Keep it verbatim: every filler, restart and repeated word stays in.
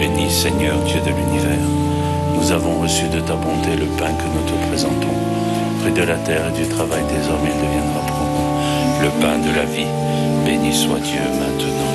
Béni Seigneur Dieu de l'univers, nous avons reçu de ta bonté le pain que nous te présentons. Fruit de la terre et du travail désormais il deviendra pour nous le pain de la vie. Béni soit Dieu maintenant.